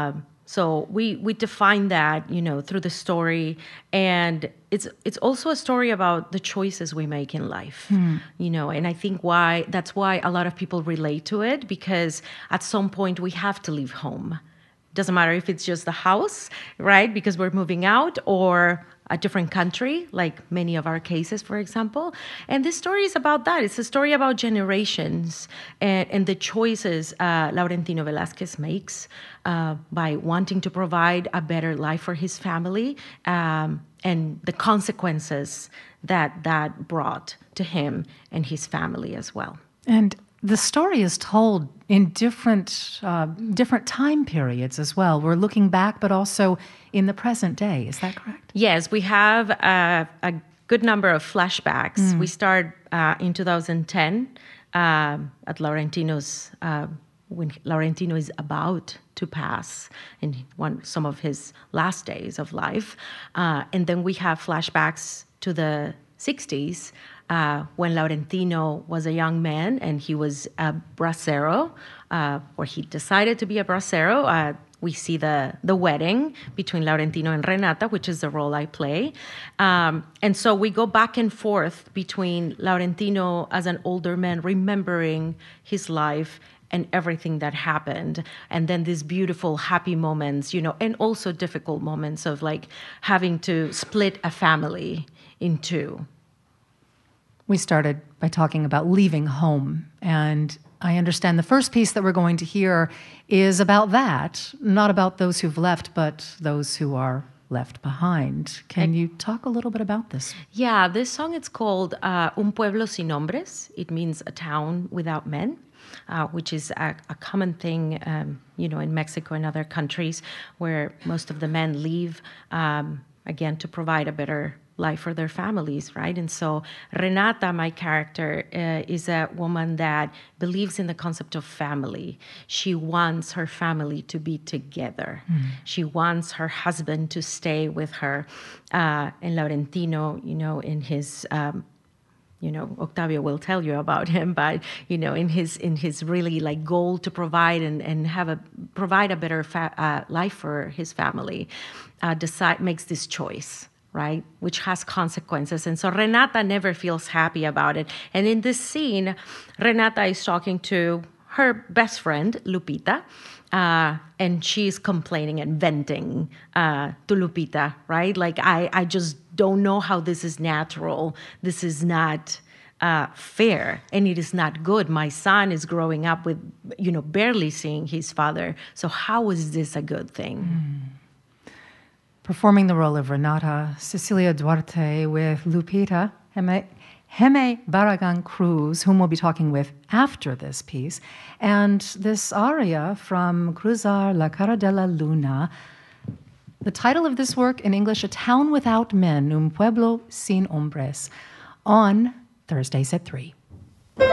So we define that, through the story, and it's also a story about the choices we make in life, and I think that's why a lot of people relate to it, because at some point we have to leave home. Doesn't matter if it's just the house, right? Because we're moving out, or a different country, like many of our cases, for example. And this story is about that. It's a story about generations and the choices Laurentino Velázquez makes by wanting to provide a better life for his family, and the consequences that brought to him and his family as well. And the story is told in different time periods as well. We're looking back, but also in the present day. Is that correct? Yes, we have a good number of flashbacks. We start in 2010 at Laurentino's when Laurentino is about to pass in some of his last days of life, and then we have flashbacks to the 60s. When Laurentino was a young man and he was a bracero, or he decided to be a bracero. We see the wedding between Laurentino and Renata, which is the role I play. And so we go back and forth between Laurentino as an older man, remembering his life and everything that happened. And then these beautiful, happy moments, and also difficult moments of like having to split a family in two. We started by talking about leaving home, and I understand the first piece that we're going to hear is about that, not about those who've left, but those who are left behind. Can you talk a little bit about this? Yeah, this song, it's called Un Pueblo Sin Hombres. It means a town without men, which is a common thing, in Mexico and other countries where most of the men leave, again, to provide a better life for their families, right? And so Renata, my character, is a woman that believes in the concept of family. She wants her family to be together. She wants her husband to stay with her. And Laurentino, in his Octavio will tell you about him, but in his really like goal to provide and provide a better life for his family, makes this choice, right, which has consequences. And so Renata never feels happy about it. And in this scene, Renata is talking to her best friend, Lupita, and she's complaining and venting to Lupita, right? Like, I just don't know how this is natural. This is not fair, and it is not good. My son is growing up with, barely seeing his father. So how is this a good thing? Performing the role of Renata, Cecilia Duarte with Lupita, Heme Barragan Cruz, whom we'll be talking with after this piece, and this aria from Cruzar, La Cara de la Luna. The title of this work in English, A Town Without Men, Un Pueblo Sin Hombres, on Thursdays at 3.